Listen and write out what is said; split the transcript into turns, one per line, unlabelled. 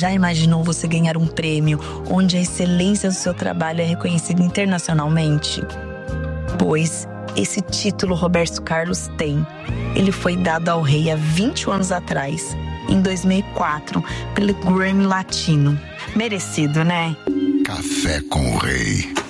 Já imaginou você ganhar um prêmio onde a excelência do seu trabalho é reconhecida internacionalmente? Pois esse título Roberto Carlos tem. Ele foi dado ao rei há 20 anos atrás, em 2004, pelo Grammy Latino. Merecido, né?
Café com o Rei.